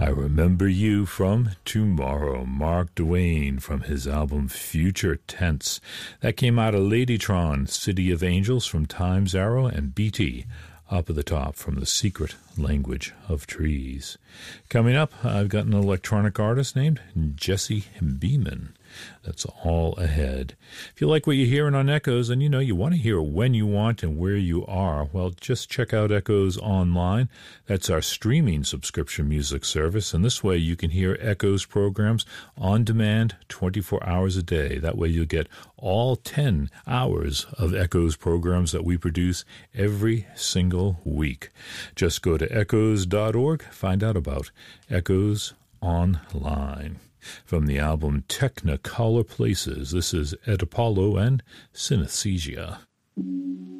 I Remember You from Tomorrow, Mark Duane from his album Future Tense. That came out of Ladytron, City of Angels from Time's Arrow, and BT, Up at the Top from The Secret Language of Trees. Coming up, I've got an electronic artist named Jesse Beeman. That's all ahead. If you like what you're hearing on Echoes, and you want to hear when you want and where you are, well, just check out Echoes Online. That's our streaming subscription music service, and this way you can hear Echoes programs on demand 24 hours a day. That way you'll get all 10 hours of Echoes programs that we produce every single week. Just go to echoes.org, find out about Echoes Online. From the album Technicolor Places, this is Ed Apollo and Synesthesia.